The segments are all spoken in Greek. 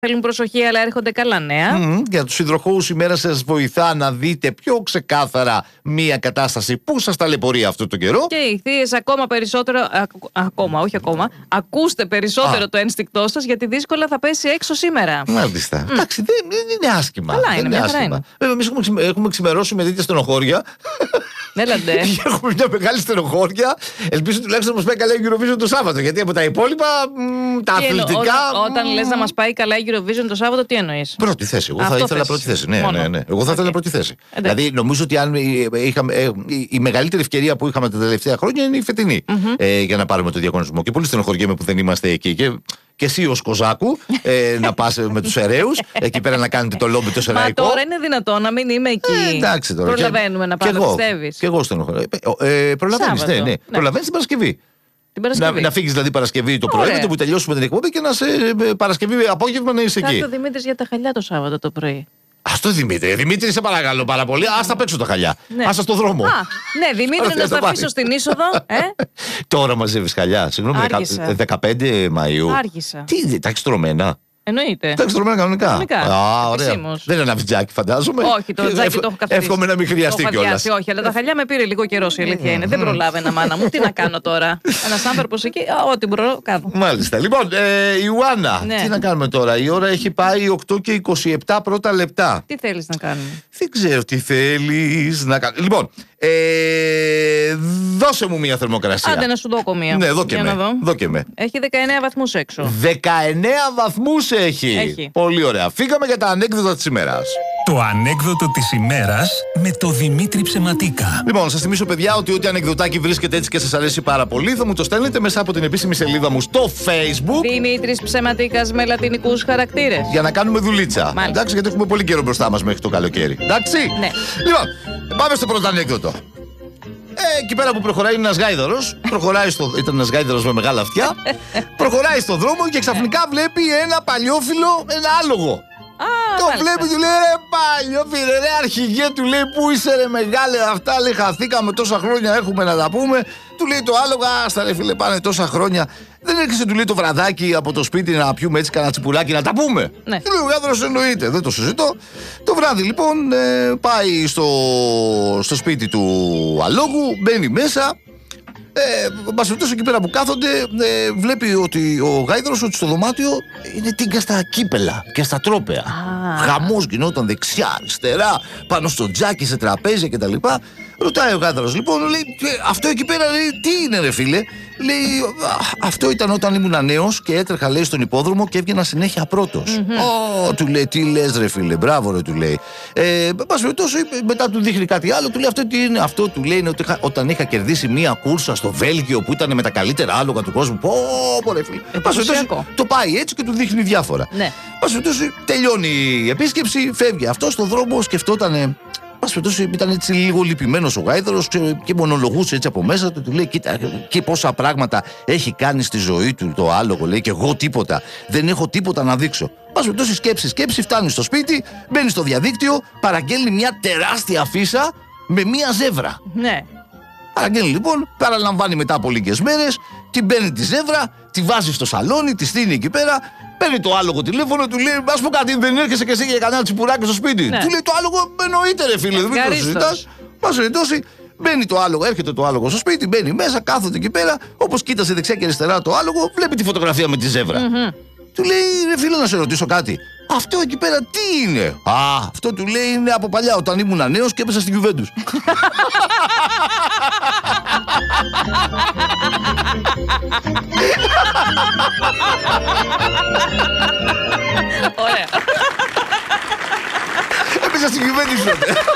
θέλουν προσοχή, αλλά έρχονται καλά νέα. Για τους υδροχόους, η μέρα σας βοηθά να δείτε πιο ξεκάθαρα μία κατάσταση που σας ταλαιπωρεί αυτό το καιρό. Και οι θείες ακόμα περισσότερο. Ακούστε περισσότερο το ένστικτό σας, γιατί δύσκολα θα πέσει έξω σήμερα. Μάλιστα. Εντάξει, δεν είναι άσχημα. Καλά είναι, μια χαρά είναι. Βέβαια, εμείς έχουμε ξημερώσει με τέτοια στενοχώρια. Έλαντε. Έχουμε μια μεγάλη στενοχώρια. Ελπίζω τουλάχιστον να μας πάει καλά η Eurovision το Σάββατο. Γιατί από τα υπόλοιπα, τα αθλητικά. Όταν λες να μας πάει καλά η Eurovision το Σάββατο, τι εννοείς? Πρώτη θέση. Εγώ θα ήθελα πρώτη θέση. Ναι. Εγώ θα ήθελα πρώτη θέση. Δηλαδή, νομίζω ότι αν η μεγαλύτερη ευκαιρία που είχαμε τα τελευταία χρόνια είναι η φετινή για να πάρουμε το διαγωνισμό. Και πολύ στενοχωριέμαι που δεν είμαστε εκεί. Και εσύ ως Κοζάκου να πας με τους Εραίους εκεί πέρα να κάνετε το λόμπι το σεραϊκό. Μα τώρα είναι δυνατόν να μην είμαι εκεί? Εντάξει τώρα. Προλαβαίνουμε να πάμε, πιστεύεις? Και εγώ στενοχωρώ. Προλαβαίνεις, ναι. Προλαβαίνεις την Παρασκευή. Να φύγεις δηλαδή Παρασκευή το πρωί, το που τελειώσουμε την εκπομπή και να σε Παρασκευή απόγευμα να είσαι εκεί. Κάτω ο Δημήτρης για τα χαλιά το Σάββατο το πρωί. Ας το Δημήτρη. Δημήτρη, σε παρακαλώ πάρα πολύ. Ας τα παίξω τα χαλιά. Ας τα στο δρόμο. Ναι, Δημήτρη, να στα αφήσω στην είσοδο. Τώρα μαζεύεις χαλιά. Συγγνώμη, 15 Μαΐου. Άργησα. Τι, τα έχεις τρωμένα? Εννοείται. Τα έχεις τρωμένα κανονικά. Ωραία. Δεν είναι ένα βιτζάκι, φαντάζομαι. Όχι, το τζάκι το έχω καθαρίσει. Εύχομαι να μην χρειαστεί κιόλας. Όχι, αλλά τα χαλιά με πήρε λίγο καιρό, η αλήθεια είναι. Δεν προλάβαινα, μάνα μου. Τι να κάνω τώρα? Ένας άνθρωπος εκεί, ό,τι μπορώ, κάνω. Μάλιστα. Λοιπόν, Ιωάννα, τι να κάνουμε τώρα? Η ώρα έχει πάει 8 και 27 πρώτα λεπτά. Τι θέλεις να κάνουμε? Δεν ξέρω τι θέλεις να κάνουμε. Λοιπόν, δώσε μου μια θερμοκρασία. Άντε να σου δω μία. Ναι, δώκε με. Έχει 19 βαθμούς έξω. 19 βαθμούς έχει. Πολύ ωραία. Φύγαμε για τα ανέκδοτα της ημέρας. Το ανέκδοτο της ημέρας με το Δημήτρη Ψεματίκα. Λοιπόν, σας θυμίσω, παιδιά, ότι ό,τι ανεκδοτάκι βρίσκεται έτσι και σας αρέσει πάρα πολύ, θα μου το στέλνετε μέσα από την επίσημη σελίδα μου στο Facebook. Δημήτρης Ψεματίκας με λατινικούς χαρακτήρες. Για να κάνουμε δουλίτσα. Εντάξει, γιατί έχουμε πολύ καιρό μπροστά μας μέχρι το καλοκαίρι. Εντάξει. Ναι. Λοιπόν, πάμε στο πρώτο ανέκδοτο. Εκεί πέρα που προχωράει ένας γάιδαρος, ήταν ένας γάιδαρος με μεγάλα αυτιά, προχωράει στον δρόμο και ξαφνικά βλέπει ένα παλιόφιλο, ένα άλογο. Το βλέπει, του λέει, ρε παλιόφιλε, ρε αρχηγέ, του λέει, πού είσαι ρε μεγάλε, αυτά λέει, χαθήκαμε τόσα χρόνια, έχουμε να τα πούμε. Του λέει το άλογο, άστα ρε φίλε, πάνε τόσα χρόνια. Δεν έρχεσαι, του λέει, το βραδάκι από το σπίτι να πιούμε έτσι κανένα τσιπουράκι να τα πούμε? Ναι. Του λέει ο γάιδαρος, εννοείται, δεν το συζητώ. Το βράδυ λοιπόν πάει στο σπίτι του αλόγου, μπαίνει μέσα. Μπασφωτός εκεί πέρα που κάθονται, βλέπει ότι ο γάιδαρος ότι στο δωμάτιο είναι τίγκα στα κύπελα και στα τρόπαια. Χαμός γινόταν δεξιά, αριστερά, πάνω στο τζάκι, σε τραπέζια κτλ. Ρωτάει ο γάιδαρος λοιπόν, λέει, αυτό εκεί πέρα λέει, τι είναι ρε φίλε? Λέει, αυτό ήταν όταν ήμουν νέος και έτρεχα λέει στον υπόδρομο και έβγαινα συνέχεια πρώτος. Του λέει, τι λες ρε φίλε, μπράβο ρε, του λέει. Μετά του δείχνει κάτι άλλο, του λέει, αυτό τι είναι? Αυτό του λέει είναι ότι όταν είχα κερδίσει μία κούρσα στο Βέλγιο που ήταν με τα καλύτερα άλογα του κόσμου. Πω ρε φίλε. Το πάει έτσι και του δείχνει διάφορα. Ναι. Τελειώνει η επίσκεψη, φεύγει αυτό στον δρόμο, σκεφτότανε. Ήταν έτσι λίγο λυπημένος ο γάιδαρος και μονολογούσε έτσι από μέσα του. Του λέει, κοίτα, και πόσα πράγματα έχει κάνει στη ζωή του το άλογο. Λέει, και εγώ τίποτα. Δεν έχω τίποτα να δείξω. Σκέψη, φτάνει στο σπίτι, μπαίνει στο διαδίκτυο, παραγγέλνει μια τεράστια αφίσα με μια ζεύρα. Ναι. Παραγγέλνει λοιπόν, παραλαμβάνει μετά από λίγες μέρες, την παίρνει τη ζεύρα, τη βάζει στο σαλόνι, τη στείνει εκεί πέρα. Παίρνει το άλογο τηλέφωνο, του λέει, ας πω κάτι, δεν έρχεσαι και εσύ για κανένα τσιπουράκι στο σπίτι? Ναι. Του λέει το άλογο, εννοείται ρε φίλε, δεν το συζητάς. Μας περιπτώσει, μπαίνει το άλογο, έρχεται το άλογο στο σπίτι, μπαίνει μέσα, κάθονται εκεί πέρα, όπως κοίτασε δεξιά και αριστερά το άλογο, βλέπει τη φωτογραφία με τη ζεύρα. Του λέει, ρε φίλε, να σε ρωτήσω κάτι. Αυτό εκεί πέρα τι είναι? Αυτό του λέει είναι από παλιά, όταν ήμουν νέος και έπεσα στην Juventus. Ωραία. Έπεσα στην Juventus.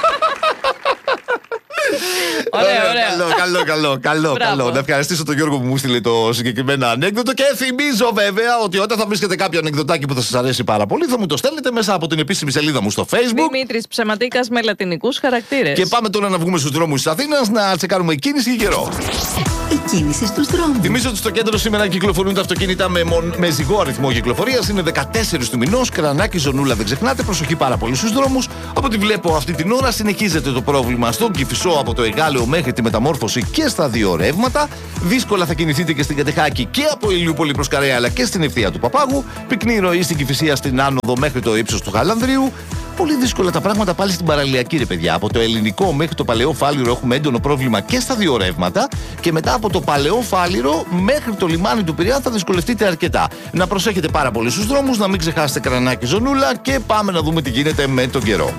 Ωραία. Καλό. Να ευχαριστήσω τον Γιώργο που μου στείλε το συγκεκριμένο ανέκδοτο. Και θυμίζω βέβαια ότι όταν θα βρίσκετε κάποιο ανεκδοτάκι που θα σας αρέσει πάρα πολύ, θα μου το στέλνετε μέσα από την επίσημη σελίδα μου στο Facebook. Δημήτρης Ψεματίκας με λατινικούς χαρακτήρες. Και πάμε τώρα να βγούμε στους δρόμους της Αθήνας να τσεκάρουμε κίνηση και καιρό. Η κίνηση στους δρόμους. Θυμίζω ότι στο κέντρο σήμερα κυκλοφορούν τα αυτοκίνητα με ζυγό αριθμό κυκλοφορίας. Είναι 14 του μηνός. Κρανάκι, ζωνούλα, δεν ξεχνάτε. Προσοχή πάρα πολύ στους δρόμους. Από ό,τι βλέπω αυτή την ώρα συνεχίζεται το πρόβλημα στον Κηφισό από το Εγάλεο μέχρι τη Μεταμόρφωση και στα δύο ρεύματα. Δύσκολα θα κινηθείτε και στην Κατεχάκη και από Ηλιούπολη προς Καρέα αλλά και στην ευθεία του Παπάγου. Πυκνή ροή στην Κηφισία στην άνοδο μέχρι το ύψος του Χαλανδρίου. Πολύ δύσκολα τα πράγματα πάλι στην παραλιακή, ρε παιδιά. Από το Ελληνικό μέχρι το Παλαιό Φάληρο έχουμε έντονο πρόβλημα και στα δύο ρεύματα. Και μετά από το Παλαιό Φάληρο μέχρι το λιμάνι του Πειραιά θα δυσκολευτείτε αρκετά. Να προσέχετε πάρα πολύ στους δρόμους, να μην ξεχάσετε Κρανάκι ζωνούλα και πάμε να δούμε τι γίνεται με τον καιρό.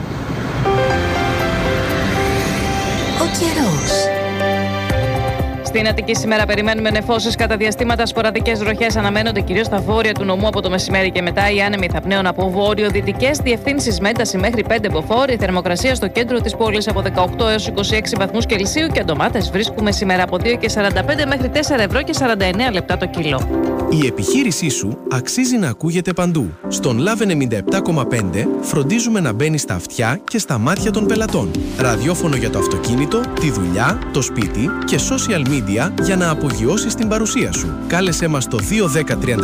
Ο καιρός. Στην Αττική σήμερα περιμένουμε νεφώσεις κατά διαστήματα. Σποραδικές βροχές αναμένονται κυρίως στα βόρεια του νομού από το μεσημέρι και μετά. Οι άνεμοι θα πνέουν από βορειοδυτικές διευθύνσεις με ένταση μέχρι 5 μποφόρ. Η θερμοκρασία στο κέντρο της πόλης από 18 έως 26 βαθμούς Κελσίου και ντομάτες βρίσκουμε σήμερα από 2,45 μέχρι 4 ευρώ και 49 λεπτά το κιλό. Η επιχείρησή σου αξίζει να ακούγεται παντού. Στον Love 97,5 φροντίζουμε να μπαίνει στα αυτιά και στα μάτια των πελατών. Ραδιόφωνο για το αυτοκίνητο, τη δουλειά, το σπίτι και social media για να απογειώσεις την παρουσία σου. Κάλεσέ μας στο 210 34 89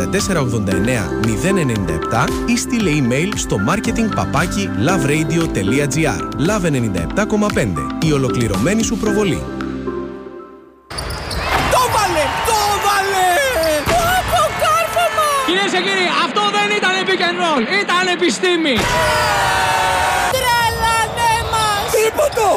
097 ή στείλε email στο marketing@loveradio.gr. Love 97,5. Η ολοκληρωμένη σου προβολή. Το βάλε! Κυρίες και κύριοι, αυτό δεν ήταν pick and roll, ήταν επιστήμη! Τρελανέ μας! Τρίποντο!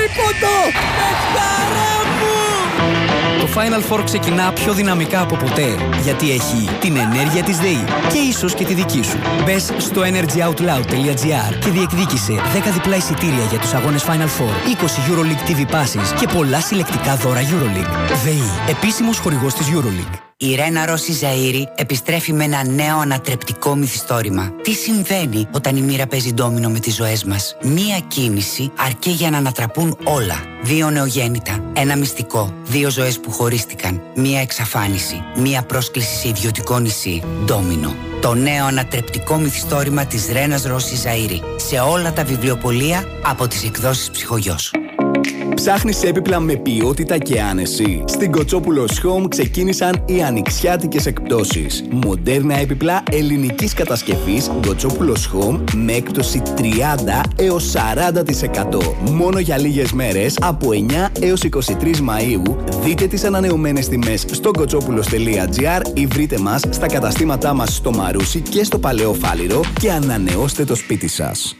Παιχτάρα μου! Το Final Four ξεκινά πιο δυναμικά από ποτέ, γιατί έχει την ενέργεια της ΔΕΗ και ίσως και τη δική σου. Μπες στο energyoutloud.gr και διεκδίκησε 10 διπλά εισιτήρια για τους αγώνες Final Four, 20 EuroLeague TV passes και πολλά συλλεκτικά δώρα EuroLeague. ΔΕΗ, επίσημος χορηγός της EuroLeague. Η Ρένα Ρώση Ζαΐρη επιστρέφει με ένα νέο ανατρεπτικό μυθιστόρημα. Τι συμβαίνει όταν η μοίρα παίζει ντόμινο με τις ζωές μας? Μία κίνηση αρκεί για να ανατραπούν όλα. 2 νεογέννητα, ένα μυστικό, 2 ζωές που χωρίστηκαν, μία εξαφάνιση, μία πρόσκληση σε ιδιωτικό νησί. Ντόμινο. Το νέο ανατρεπτικό μυθιστόρημα της Ρένας Ρώση Ζαΐρη. Σε όλα τα βιβλιοπωλεία από τις εκδόσεις Ψυχογιός. Ψάχνεις έπιπλα με ποιότητα και άνεση? Στην Κοτσόπουλος Home ξεκίνησαν οι ανοιξιάτικες εκπτώσεις. Μοντέρνα έπιπλα ελληνικής κατασκευής Κοτσόπουλος Home με έκπτωση 30 έως 40%. Μόνο για λίγες μέρες από 9 έως 23 Μαΐου. Δείτε τις ανανεωμένες τιμές στο κοτσόπουλος.gr ή βρείτε μας στα καταστήματά μας στο Μαρούσι και στο Παλαιό Φάληρο και ανανεώστε το σπίτι σας.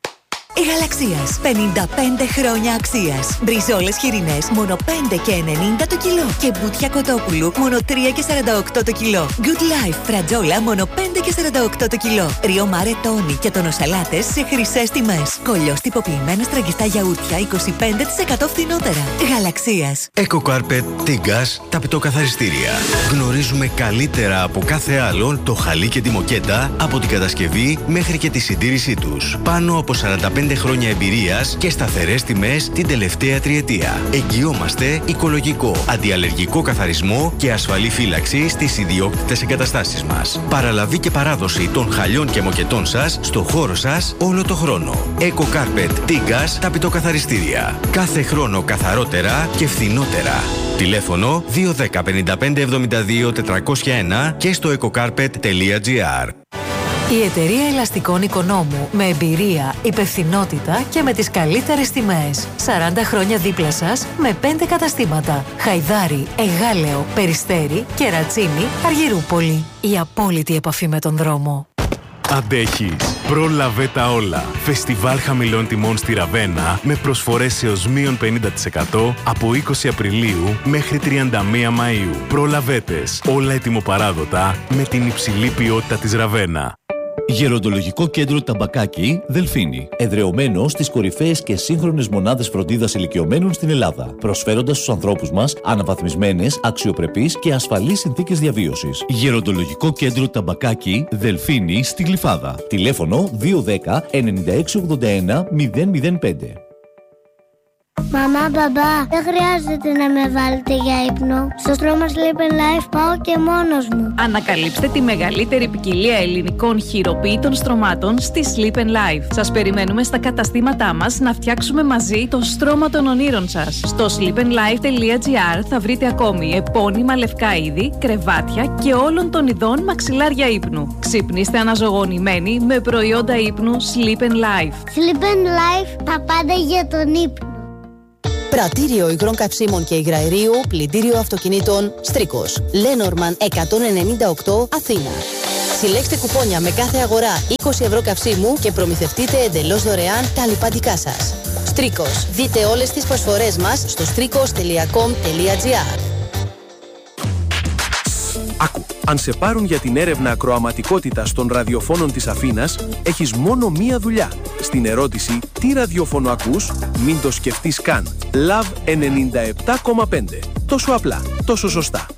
Γαλαξίας. 55 χρόνια αξίας. Μπριζόλες χοιρινές μόνο 5 και 90 το κιλό. Και μπουτια κοτόπουλου μόνο 3 και 48 το κιλό. Good Life φρατζόλα μόνο 5 και 48 το κιλό. Ριο Μάρε Τόνι και τονοσαλάτες σε χρυσές τιμές. Κολλιός τυποποιημένα στραγγιστά γιαούρτια 25% φθηνότερα. Γαλαξίας. EcoCarpet Tigas ταπητοκαθαριστήρια. Γνωρίζουμε καλύτερα από κάθε άλλον το χαλί και τη μοκέτα από την κατασκευή μέχρι και τη συντήρησή τους. Πάνω από 45 χρόνια εμπειρίας και σταθερές τιμές την τελευταία τριετία. Εγγυόμαστε οικολογικό, αντιαλλεργικό καθαρισμό και ασφαλή φύλαξη στις ιδιόκτητες εγκαταστάσεις μας. Παραλαβή και παράδοση των χαλιών και μοκετών σας στο χώρο σας όλο το χρόνο. EcoCarpet Tigas ταπητοκαθαριστήρια. Κάθε χρόνο καθαρότερα και φθηνότερα. Τηλέφωνο 210 55 72 401 και στο ecocarpet.gr. Η εταιρεία ελαστικών Οικονόμου με εμπειρία, υπευθυνότητα και με τις καλύτερες τιμές. 40 χρόνια δίπλα σας με 5 καταστήματα. Χαϊδάρι, Εγάλεο, Περιστέρι, Κερατσίνη, Αργυρούπολη. Η απόλυτη επαφή με τον δρόμο. Αντέχεις. Πρόλαβε τα όλα. Φεστιβάλ χαμηλών τιμών στη Ραβένα με προσφορές έως μείον 50% από 20 Απριλίου μέχρι 31 Μαΐου. Προλαβέτες. Όλα ετοιμοπαράδοτα με την υψηλή ποιότητα της Ραβένα. Γεροντολογικό κέντρο Ταμπακάκι, Δελφίνη. Εδρεωμένο στις κορυφαίες και σύγχρονες μονάδες φροντίδας ηλικιωμένων στην Ελλάδα. Προσφέροντας στους ανθρώπους μας αναβαθμισμένες, αξιοπρεπείς και ασφαλείς συνθήκες διαβίωσης. Γεροντολογικό κέντρο Ταμπακάκι, Δελφίνη, στη Γλυφάδα. Τηλέφωνο 210 9681 005. Μαμά, μπαμπά, δεν χρειάζεται να με βάλετε για ύπνο. Στο στρώμα Sleep and Life πάω και μόνος μου. Ανακαλύψτε τη μεγαλύτερη ποικιλία ελληνικών χειροποίητων στρωμάτων στη Sleep and Life. Σας περιμένουμε στα καταστήματά μας να φτιάξουμε μαζί το στρώμα των ονείρων σας. Στο sleepandlife.gr θα βρείτε ακόμη επώνυμα λευκά είδη, κρεβάτια και όλων των ειδών μαξιλάρια ύπνου. Ξυπνήστε αναζωογονημένοι με προϊόντα ύπνου Sleep and Life. Sleep and Life, τα πάντα για τον ύπνο. Πρατήριο υγρών καυσίμων και υγραερίου, πλυντήριο αυτοκινήτων, Στρίκος. Λένορμαν 198, Αθήνα. Συλλέξτε κουπόνια με κάθε αγορά 20 ευρώ καυσίμου και προμηθευτείτε εντελώς δωρεάν τα λιπαντικά σας. Στρίκος. Δείτε όλες τις προσφορές μας στο strikos.com.gr. Άκου, αν σε πάρουν για την έρευνα ακροαματικότητας των ραδιοφώνων της Αθήνας, έχεις μόνο μία δουλειά. Στην ερώτηση «Τι ραδιόφωνο ακούς?» μην το σκεφτείς καν. Love 97,5. Τόσο απλά, τόσο σωστά.